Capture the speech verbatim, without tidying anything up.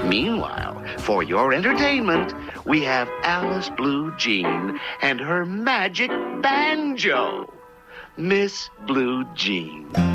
Meanwhile, for your entertainment, we have Alice Blue Jean and her magic banjo. Miss Blue Jean.